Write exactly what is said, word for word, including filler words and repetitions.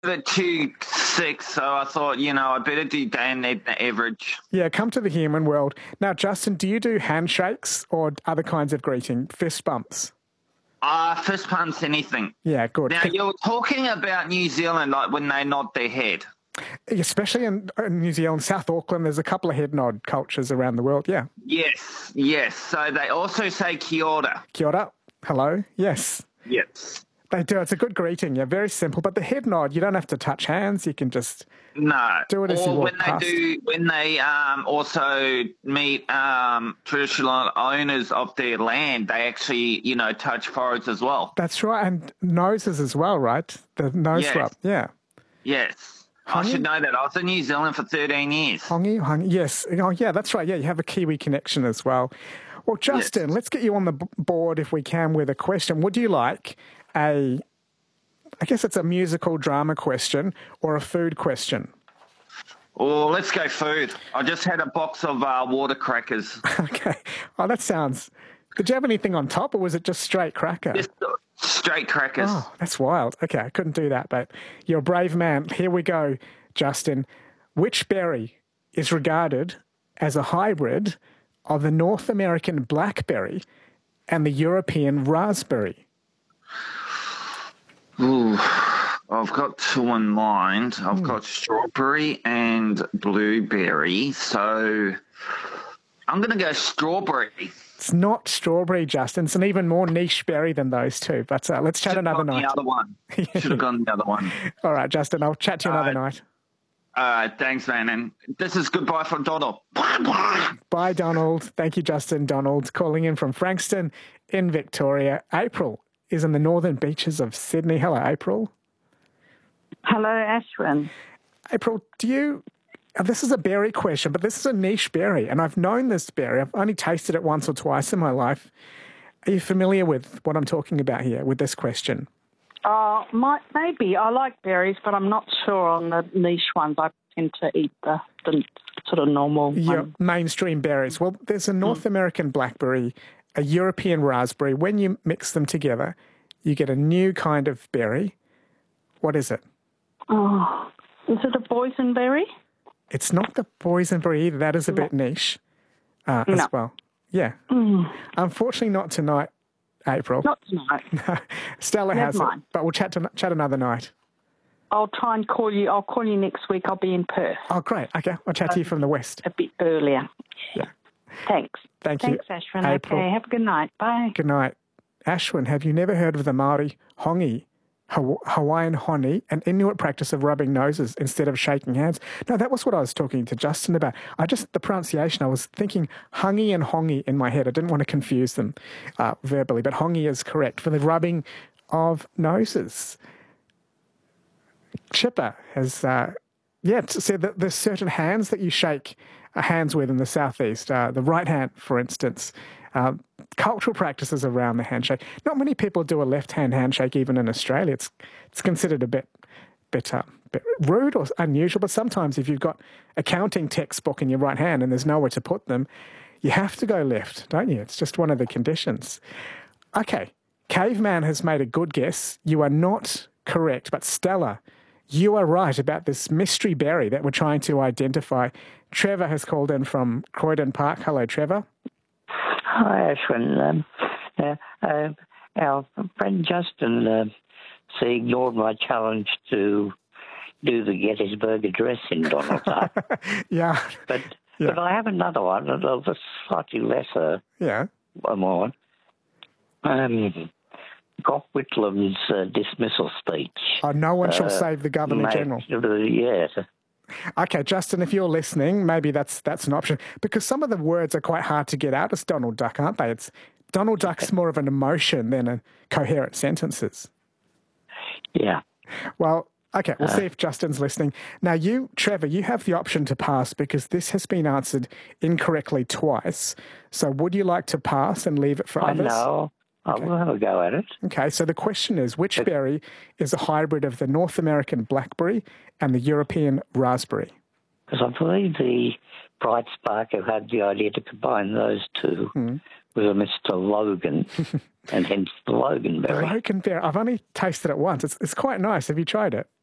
it too sick, so I thought, you know, I better do day and night average. Yeah, come to the human world. Now, Justin, do you do handshakes or other kinds of greeting? Fist bumps? Uh, fist pumps, anything. Yeah, good. Now, you're talking about New Zealand, like when they nod their head. Especially in, in New Zealand, South Auckland, there's a couple of head nod cultures around the world, yeah. Yes, yes. So they also say kia ora. Kia ora. Hello. Yes. Yes. They do. It's a good greeting. Yeah, very simple. But the head nod, you don't have to touch hands. You can just no. do it as you Or walk when they past. do, when they um, also meet um, traditional owners of their land, they actually, you know, touch foreheads as well. That's right, and noses as well, right? The nose Yes. rub. Yeah. Yes. Hongi? I should know that. I was in New Zealand for thirteen years. Hongi, hongi. Yes. Oh, yeah. That's right. Yeah, you have a Kiwi connection as well. Well, Justin, Yes. let's get you on the b- board if we can with a question. Would you like a, I guess it's a musical drama question or a food question? Oh, let's go food. I just had a box of uh, water crackers. Okay. Oh, that sounds... Did you have anything on top or was it just straight cracker? Just straight crackers. Oh, that's wild. Okay, I couldn't do that, but you're a brave man. Here we go, Justin. Which berry is regarded as a hybrid of the North American blackberry and the European raspberry? Ooh, I've got two in mind. I've mm. got strawberry and blueberry. So I'm going to go strawberry. It's not strawberry, Justin. It's an even more niche berry than those two. But uh, let's chat Should've another gone night. The other one. Should have gone the other one. All right, Justin. I'll chat to you another uh, night. All right, thanks, man. And this is goodbye from Donald. Bye, Donald. Thank you, Justin. Donald calling in from Frankston in Victoria. April is in the northern beaches of Sydney. Hello, April. Hello, Ashwin. April, do you... This is a berry question, but this is a niche berry, and I've known this berry. I've only tasted it once or twice in my life. Are you familiar with what I'm talking about here with this question? Uh, might, maybe. I like berries, but I'm not sure on the niche ones. I tend to eat the, the sort of normal Yeah, ones. mainstream berries. Well, there's a North mm. American blackberry, a European raspberry. When you mix them together, you get a new kind of berry. What is it? Oh, is it a boysenberry? It's not the boysenberry either. That is a no. bit niche uh, no. as well. Yeah. Mm. Unfortunately, not tonight, April. Not tonight. No. Stella Never has mind. it, but we'll chat to, chat another night. I'll try and call you. I'll call you next week. I'll be in Perth. Oh, great. Okay. I'll chat um, to you from the west. A bit earlier. Yeah. Thanks. Thank Thanks, you. Thanks, Ashwin. April. Okay. Have a good night. Bye. Good night. Ashwin, have you never heard of the Māori hongi? Hawaiian honi, an Inuit practice of rubbing noses instead of shaking hands. No, that was what I was talking to Justin about. I just, the pronunciation, I was thinking hungi and hongi in my head. I didn't want to confuse them uh, verbally, but hongi is correct for the rubbing of noses. Chipper has, uh, yeah, said that there's certain hands that you shake uh, hands with in the southeast. Uh, the right hand, for instance. Uh, cultural practices around the handshake. Not many people do a left-hand handshake, even in Australia. It's it's considered a bit, bit, uh, bit rude or unusual. But sometimes, if you've got a counting textbook in your right hand and there's nowhere to put them, you have to go left, don't you? It's just one of the conditions. Okay, Caveman has made a good guess. You are not correct, but Stella, you are right about this mystery berry that we're trying to identify. Trevor has called in from Croydon Park. Hello, Trevor. Hi, Ashwin. Um, uh, uh, our friend Justin, uh, he ignored my challenge to do the Gettysburg Address in Donald Duck. yeah. But yeah. but I have another one, a slightly lesser yeah. one. Um, Gough Whitlam's uh, dismissal speech. Oh, no one shall uh, save the Governor-General. Yes. Okay, Justin, if you're listening, maybe that's that's an option. Because some of the words are quite hard to get out as Donald Duck, aren't they? It's Donald Duck's more of an emotion than a coherent sentences. Yeah. Well, okay, we'll uh, see if Justin's listening. Now, you, Trevor, you have the option to pass because this has been answered incorrectly twice. So would you like to pass and leave it for I others? know. Okay. I'll have a go at it. Okay, so the question is, which but, berry is a hybrid of the North American blackberry and the European raspberry? Because I believe the Bright Spark who had the idea to combine those two hmm. was a Mister Logan, and hence the Loganberry. The Loganberry. I've only tasted it once. It's, it's quite nice. Have you tried it?